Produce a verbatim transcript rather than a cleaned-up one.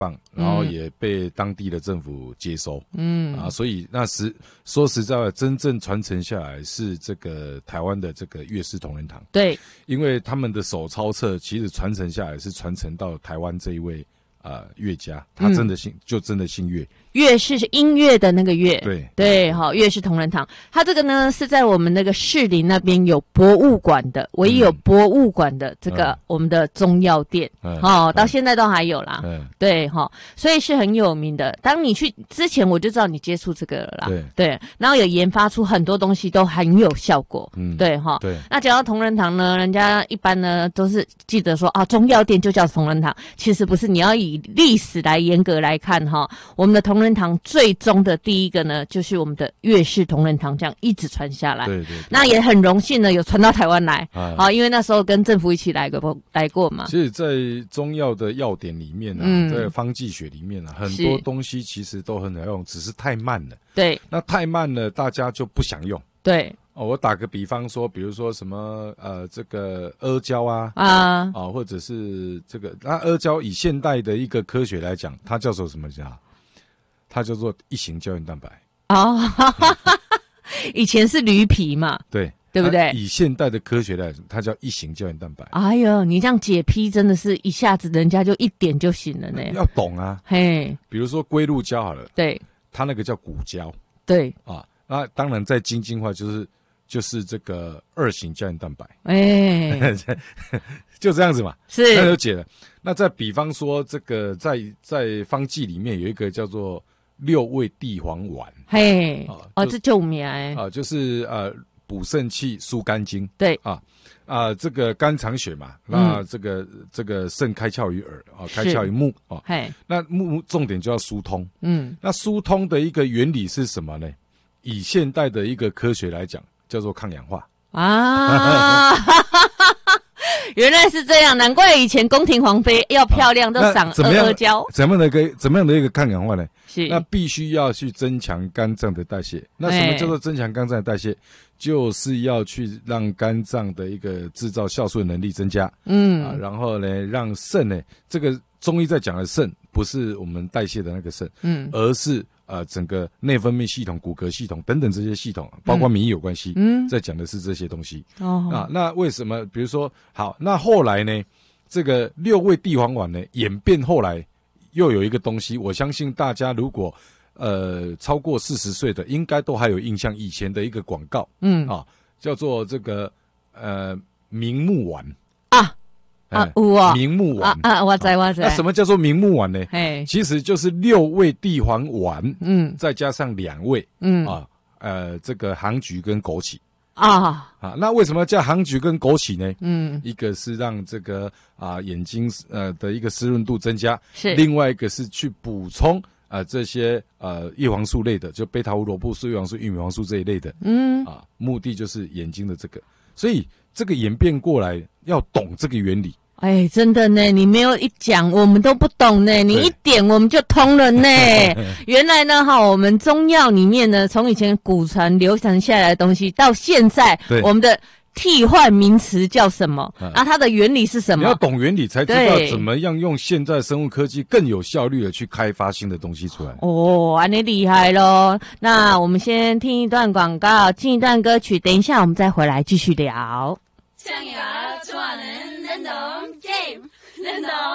棒，然后也被当地的政府接收，嗯啊，所以那实说实在的，真正传承下来是这个台湾的这个岳氏同仁堂， 对， 因为他们的手抄册其实传承下来是传承到台湾这一位呃乐家，他真的姓、嗯、就真的姓岳。 乐是音乐的那个乐， 对对，好，岳氏同仁堂，它这个呢是在我们那个士林那边有博物馆的，唯一有博物馆的这个、嗯、我们的中药店，嗯，哦，到现在都还有啦，嗯，对，哈、哦，所以是很有名的。当你去之前我就知道你接触这个了啦， 对对，然后有研发出很多东西都很有效果，嗯，对，哈、哦， 对。 那讲到同仁堂呢，人家一般呢都是记得说啊，中药店就叫同仁堂，其实不是，你要以历史来严格来看哈、哦，我们的同仁堂最终的第一个呢，就是我们的岳氏同仁堂，这样一直传下来。 对 对, 对。 那也很荣幸呢，有传到台湾来。啊，好，因为那时候跟政府一起来过来过嘛。 其实，在中药的药典里面啊，嗯、在方剂学里面啊，很多东西其实都很好用，只是太慢了。 对。 那太慢了，大家就不想用。 对。 哦，我打个比方说，比如说什么呃，这个阿胶啊，啊啊、哦，或者是这个，那阿胶以现代的一个科学来讲，它叫做什么叫？它叫做一型胶原蛋白哦，以前是驴皮嘛， 对对不对？ 以现代的科学来讲，它叫一型胶原蛋白。 哎呦，你这样解批真的是一下子人家就一点就行了呢。 要懂啊，嘿，比如说龟鹿胶好了， 对， 它那个叫骨胶， 对啊，那当然在精进化就是就是这个二型胶原蛋白， 哎， 就这样子嘛， 是那就解了。那再比方说，这个在在方剂里面有一个叫做六味地黄丸， 嘿，啊、哦，这救命哎， 啊，就是呃补肾气、疏肝经， 对啊啊，这个肝藏血嘛，嗯、那这个这个肾开窍于耳啊，开窍于目啊，嘿，那目重点就要疏通，嗯，那疏通的一个原理是什么呢？以现代的一个科学来讲，叫做抗氧化啊。原来是这样，难怪以前宫廷皇妃要漂亮、啊、都赏阿阿胶。 怎么样的一个怎么样的一个抗氧化呢？ 是那必须要去增强肝脏的代谢。那什么叫做增强肝脏的代谢？欸、就是要去让肝脏的一个制造酵素的能力增加。嗯、啊，然后呢，让肾呢，这个中医在讲的肾不是我们代谢的那个肾，嗯，而是呃整个内分泌系统、骨骼系统等等这些系统，包括免疫有关系。嗯，在讲的是这些东西。哦，啊，那为什么？比如说，好，那后来呢，这个六味地黄丸呢，演变后来又有一个东西，我相信大家如果呃超过四十岁的，应该都还有印象，以前的一个广告，嗯啊，叫做这个呃明目丸啊。啊，有啊， 明目丸啊啊，我知我知。 那什么叫做明目丸呢？哎，其实就是六味地黄丸，嗯，再加上两味，嗯啊，呃，这个杭菊跟枸杞啊啊。那为什么叫杭菊跟枸杞呢？嗯，一个是让这个啊眼睛呃的一个湿润度增加，是另外一个是去补充啊、呃、这些呃叶黄素类的，就贝塔胡萝卜素、叶黄素、玉米黄素这一类的，嗯啊，目的就是眼睛的这个，所以这个演变过来要懂这个原理。 哎，真的呢，你没有一讲，我们都不懂呢。你一点，我们就通了呢。原来呢，哈，我们中药里面呢，从以前古传流传下来的东西，到现在，我们的替换名词叫什么？啊，啊它的原理是什么？ 你要懂原理，才知道怎么样用现在生物科技更有效率的去开发新的东西出来。 哦，安尼厉害咯。那我们先听一段广告，进一段歌曲，等一下我们再回来继续聊。